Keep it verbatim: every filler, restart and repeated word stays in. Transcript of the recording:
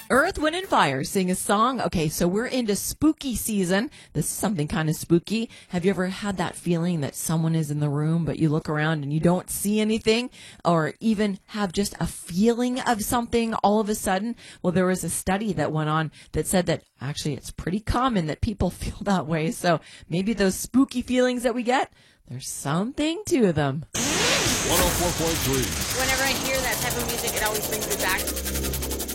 Earth, Wind, and Fire sing a song. Okay, so we're into spooky season. This is something kind of spooky. Have you ever had that feeling that someone is in the room, but you look around and you don't see anything, or even have just a feeling of something all of a sudden? Well, there was a study that went on that said that actually it's pretty common that people feel that way. So maybe those spooky feelings that we get, there's something to them. one oh four point three. Whenever I hear that type of music, it always brings me back